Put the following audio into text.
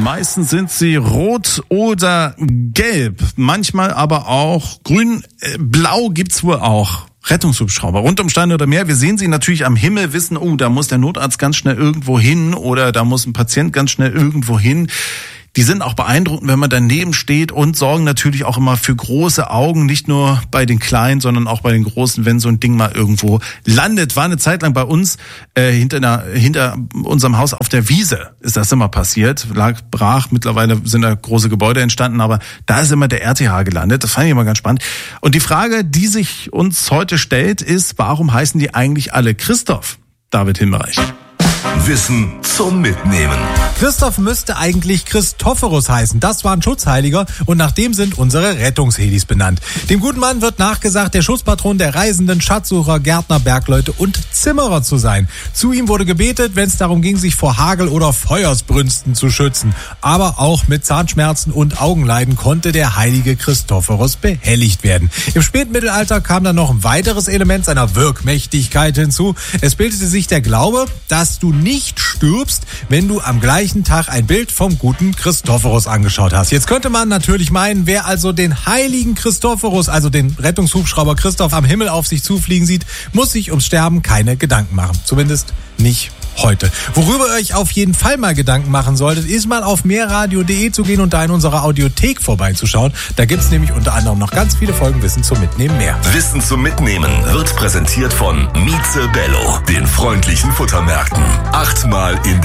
Meistens sind sie rot oder gelb, manchmal aber auch grün, blau gibt's wohl auch. Rettungshubschrauber rund um Stein oder Meer. Wir sehen sie natürlich am Himmel, wissen, oh, da muss der Notarzt ganz schnell irgendwo hin oder da muss ein Patient ganz schnell irgendwo hin. Die sind auch beeindruckend, wenn man daneben steht und sorgen natürlich auch immer für große Augen, nicht nur bei den Kleinen, sondern auch bei den Großen, wenn so ein Ding mal irgendwo landet. War eine Zeit lang bei uns hinter unserem Haus auf der Wiese ist das immer passiert. Lag brach, mittlerweile sind da große Gebäude entstanden, aber da ist immer der RTH gelandet. Das fand ich immer ganz spannend. Und die Frage, die sich uns heute stellt, ist, warum heißen die eigentlich alle Christoph? David Himmerich. Wissen zum Mitnehmen. Christoph müsste eigentlich Christophorus heißen. Das war ein Schutzheiliger und nach dem sind unsere Rettungshelis benannt. Dem guten Mann wird nachgesagt, der Schutzpatron der Reisenden, Schatzsucher, Gärtner, Bergleute und Zimmerer zu sein. Zu ihm wurde gebetet, wenn es darum ging, sich vor Hagel oder Feuersbrünsten zu schützen. Aber auch mit Zahnschmerzen und Augenleiden konnte der heilige Christophorus behelligt werden. Im Spätmittelalter kam dann noch ein weiteres Element seiner Wirkmächtigkeit hinzu. Es bildete sich der Glaube, dass du nicht stirbst, wenn du am gleichen Tag ein Bild vom guten Christophorus angeschaut hast. Jetzt könnte man natürlich meinen, wer also den heiligen Christophorus, also den Rettungshubschrauber Christoph am Himmel auf sich zufliegen sieht, muss sich ums Sterben keine Gedanken machen. Zumindest nicht heute. Worüber ihr euch auf jeden Fall mal Gedanken machen solltet, ist mal auf mehrradio.de zu gehen und da in unserer Audiothek vorbeizuschauen. Da gibt's nämlich unter anderem noch ganz viele Folgen Wissen zum Mitnehmen mehr. Wissen zum Mitnehmen wird präsentiert von Mieze Bello, den freundlichen Futtermärkten. 8-mal in